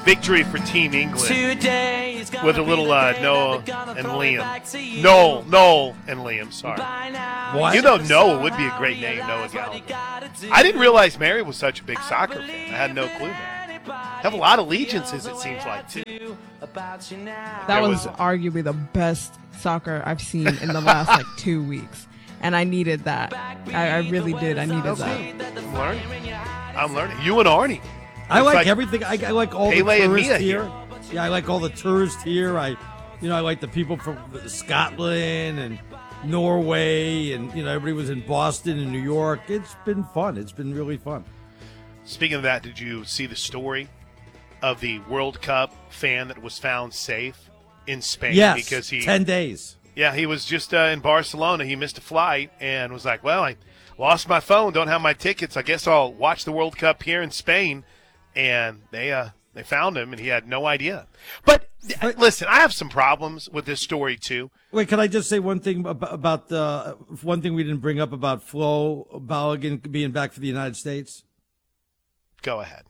victory for Team England with a little Noah and Liam. Noel and Liam, sorry. What? You know Noah would be a great name, Noah Gallagher. I didn't realize Mary was such a big soccer fan. I had no clue, man. Have a lot of allegiances, it seems like, too. That was arguably the best soccer I've seen in the last 2 weeks. And I needed that. I really did. I needed that. I'm learning. You and Arnie. I like everything. I like all Pele the and tourists Mia here. Yeah, I like all the tourists here. I like the people from Scotland and Norway, and everybody was in Boston and New York. It's been fun. It's been really fun. Speaking of that, did you see the story of the World Cup fan that was found safe in Spain? Yes, because 10 days. Yeah, he was just in Barcelona. He missed a flight and was like, well, I lost my phone, don't have my tickets. I guess I'll watch the World Cup here in Spain. And they found him, and he had no idea. But listen, I have some problems with this story, too. Wait, can I just say one thing about one thing we didn't bring up about Flo Balogun being back for the United States? Go ahead.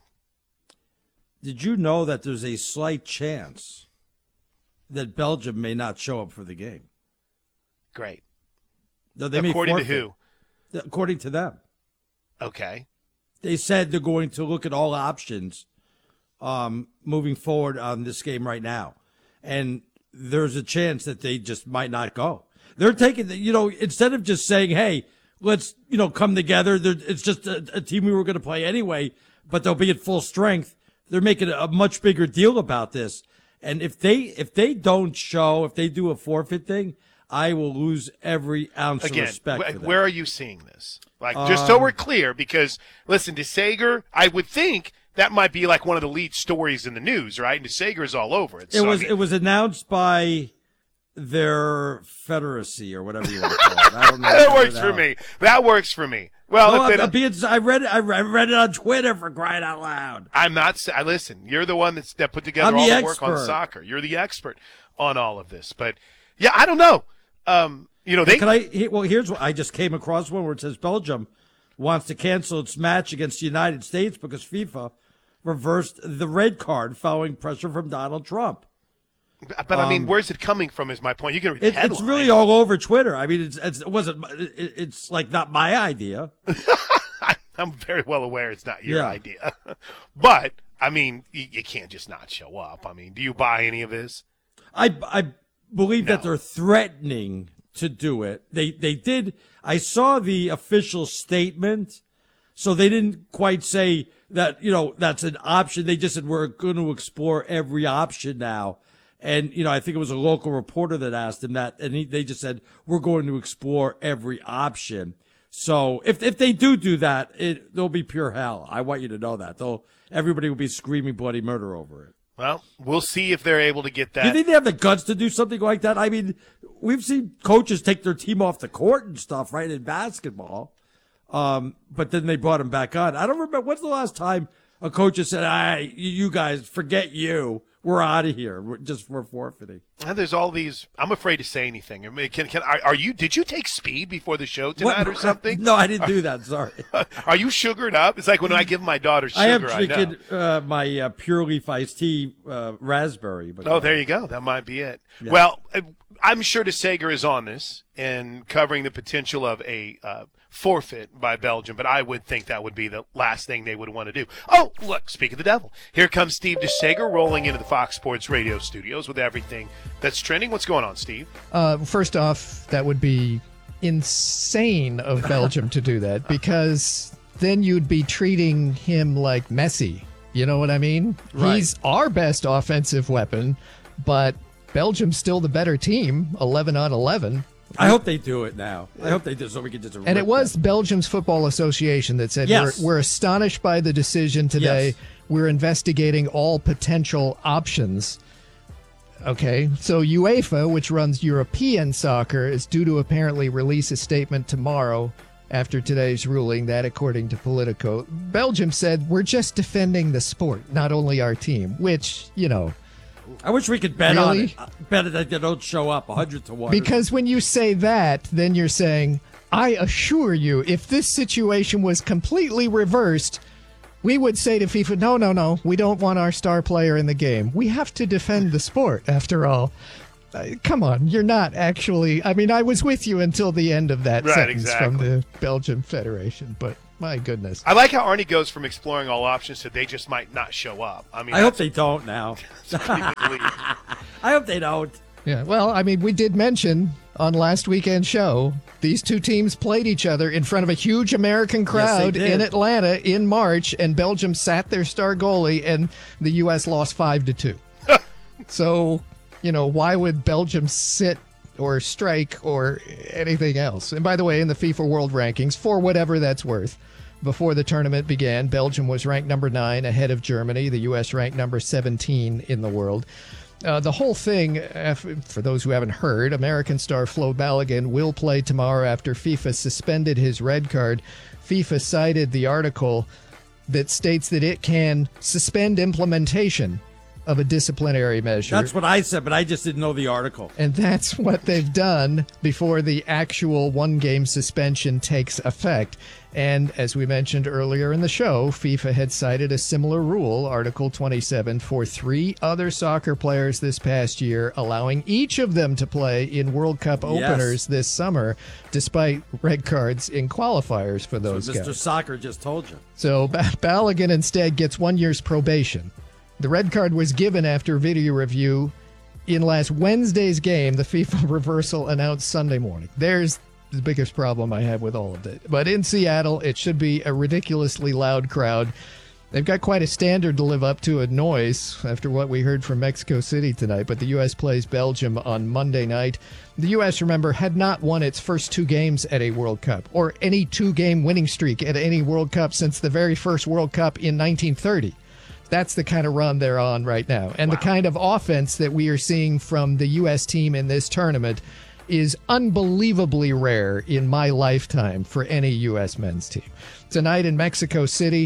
Did you know that there's a slight chance that Belgium may not show up for the game? Great. No, according to who? According to them. Okay. They said they're going to look at all options moving forward on this game right now. And there's a chance that they just might not go. They're taking, instead of just saying, hey, let's, come together. It's just a team we were going to play anyway, but they'll be at full strength. They're making a much bigger deal about this. And if they don't show, if they do a forfeit thing, I will lose every ounce of respect for them. Where are you seeing this? Just so we're clear, because, listen, to Sager, I would think that might be like one of the lead stories in the news, right? And Sager's all over it. It was announced by their Federacy or whatever you want to call it. I don't know. That works for me. That works for me. Well, I read it on Twitter, for crying out loud. I'm not. Listen, you're the one that put together all the work on soccer. You're the expert on all of this. But yeah, I don't know. Here's what I just came across one where it says Belgium wants to cancel its match against the United States because FIFA reversed the red card following pressure from Donald Trump. But I mean, where's it coming from? Is my point. You can read the it's really all over Twitter. I mean, it's like not my idea. I'm very well aware it's not your idea, but I mean, you can't just not show up. I mean, do you buy any of this? I believe that they're threatening to do it. They did. I saw the official statement, so they didn't quite say that, that's an option. They just said, we're going to explore every option now. And, I think it was a local reporter that asked him that, and they just said, we're going to explore every option. So if they do that, there'll be pure hell. I want you to know that. Everybody will be screaming bloody murder over it. Well, we'll see if they're able to get that. Do you think they have the guts to do something like that? I mean, we've seen coaches take their team off the court and stuff, right, in basketball. But then they brought them back on. I don't remember. When's the last time a coach has said, you guys, forget you. We're out of here. We're forfeiting. And there's all these. I'm afraid to say anything. I mean, did you take speed before the show tonight or something? No, I didn't do that. Sorry. Are you sugared up? It's like when I give my daughter sugar. I am drinking my Pure Leaf iced tea raspberry. But there you go. That might be it. Yeah. Well, I'm sure DeSager is on this and covering the potential of a forfeit by Belgium, but I would think that would be the last thing they would want to do. Oh, look, speak of the devil. Here comes Steve DeSager rolling into the Fox Sports Radio studios with everything that's trending. What's going on, Steve? First off, that would be insane of Belgium to do that, because then you'd be treating him like Messi. You know what I mean? Right. He's our best offensive weapon, but Belgium's still the better team, 11 on 11. I hope they do it now. I hope they do, so we can just. And it was Belgium's Football Association that said, we're astonished by the decision today. Yes. We're investigating all potential options. Okay, so UEFA, which runs European soccer, is due to apparently release a statement tomorrow after today's ruling. That, according to Politico, Belgium said, we're just defending the sport, not only our team, which, I wish we could bet on it. Bet that they don't show up 100 to 1. Because when you say that, then you're saying, I assure you, if this situation was completely reversed, We would say to FIFA, no, we don't want our star player in the game. We have to defend the sport, after all. Come on, you're not actually. I mean, I was with you until the end of that sentence from the Belgian Federation, but my goodness. I like how Arnie goes from exploring all options to they just might not show up. I mean, I hope they don't now. I hope they don't. Yeah, well, I mean, we did mention on last weekend's show, these two teams played each other in front of a huge American crowd in Atlanta in March, and Belgium sat their star goalie, and the U.S. lost 5-2. So, why would Belgium sit or strike or anything else? And by the way, in the FIFA World Rankings, for whatever that's worth, before the tournament began, Belgium was ranked number 9 ahead of Germany. The U.S. ranked number 17 in the world. The whole thing, for those who haven't heard, American star Flo Balogun will play tomorrow after FIFA suspended his red card. FIFA cited the article that states that it can suspend implementation of a disciplinary measure. That's what I said, but I just didn't know the article. And that's what they've done before the actual one-game suspension takes effect. And as we mentioned earlier in the show, FIFA had cited a similar rule, Article 27, for 3 other soccer players this past year, allowing each of them to play in World Cup openers this summer, despite red cards in qualifiers for those guys. Mr. Soccer just told you. So Balogun instead gets 1 year's probation. The red card was given after video review in last Wednesday's game. The FIFA reversal announced Sunday morning. There's the biggest problem I have with all of it. But in Seattle, it should be a ridiculously loud crowd. They've got quite a standard to live up to at noise after what we heard from Mexico City tonight. But the U.S. plays Belgium on Monday night. The U.S., remember, had not won its first 2 games at a World Cup or any 2-game winning streak at any World Cup since the very first World Cup in 1930. That's the kind of run they're on right now. And the kind of offense that we are seeing from the U.S. team in this tournament is unbelievably rare in my lifetime for any U.S. men's team. Tonight in Mexico City,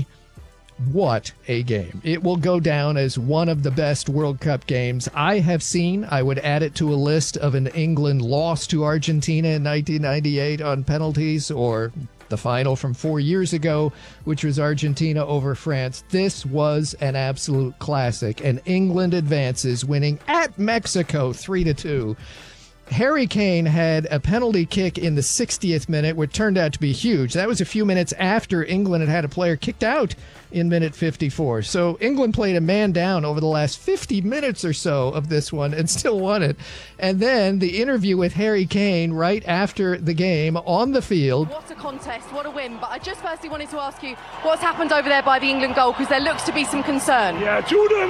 what a game. It will go down as one of the best World Cup games I have seen. I would add it to a list of an England loss to Argentina in 1998 on penalties, or the final from 4 years ago, which was Argentina over France. This was an absolute classic, and England advances, winning at Mexico 3-2. Harry Kane had a penalty kick in the 60th minute, which turned out to be huge. That was a few minutes after England had a player kicked out in minute 54. So England played a man down over the last 50 minutes or so of this one and still won it. And then the interview with Harry Kane right after the game on the field. What a contest, what a win. But I just firstly wanted to ask you what's happened over there by the England goal, because there looks to be some concern. Yeah, Jordan,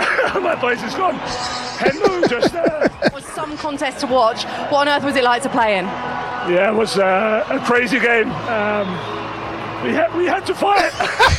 my voice is gone. Hello, just It was some contest to watch. What on earth was it like to play in? Yeah, it was a crazy game. We had to fight.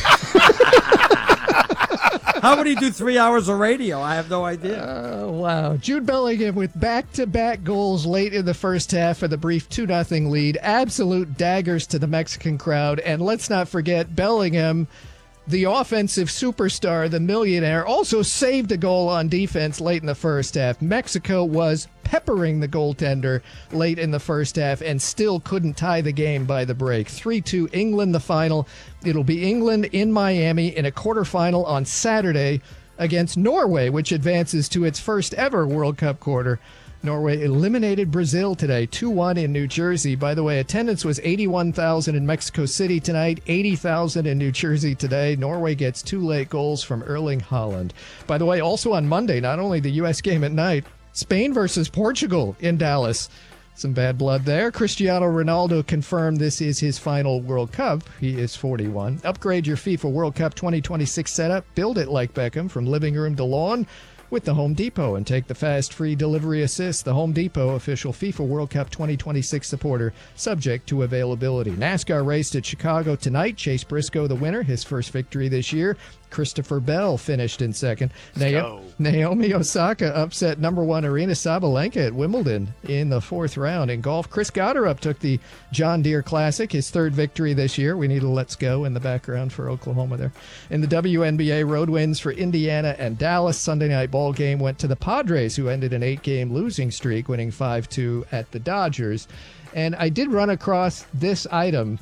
How would he do 3 hours of radio? I have no idea. Oh, wow. Jude Bellingham with back-to-back goals late in the first half for the brief 2-0 lead. Absolute daggers to the Mexican crowd. And let's not forget, Bellingham, the offensive superstar, the millionaire, also saved a goal on defense late in the first half. Mexico was peppering the goaltender late in the first half and still couldn't tie the game by the break. 3-2 England, the final. It'll be England in Miami in a quarterfinal on Saturday against Norway, which advances to its first ever World Cup quarter. Norway eliminated Brazil today, 2-1 in New Jersey. By the way, attendance was 81,000 in Mexico City tonight, 80,000 in New Jersey today. Norway gets 2 late goals from Erling Haaland. By the way, also on Monday, not only the U.S. game at night, Spain versus Portugal in Dallas. Some bad blood there. Cristiano Ronaldo confirmed this is his final World Cup. He is 41. Upgrade your FIFA World Cup 2026 setup. Build it like Beckham from living room to lawn with the Home Depot and take the fast free delivery assist. The Home Depot, official FIFA World Cup 2026 supporter, subject to availability. NASCAR raced at Chicago tonight. Chase Briscoe, the winner, his first victory this year. Christopher Bell finished in second. Naomi Osaka upset number 1 Arina Sabalenka at Wimbledon in the 4th round. In golf, Chris Gotterup took the John Deere Classic, his 3rd victory this year. We need a let's go in the background for Oklahoma there. In the WNBA, road wins for Indiana and Dallas. Sunday night ball game went to the Padres, who ended an 8-game losing streak, winning 5-2 at the Dodgers. And I did run across this item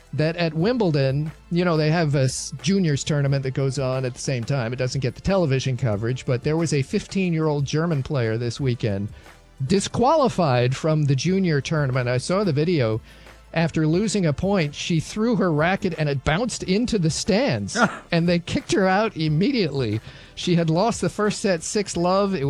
that at Wimbledon, they have a juniors tournament that goes on at the same time. It doesn't get the television coverage, but there was a 15-year-old German player this weekend disqualified from the junior tournament. I saw the video. After losing a point, she threw her racket and it bounced into the stands, and they kicked her out immediately. She had lost the first set 6-love.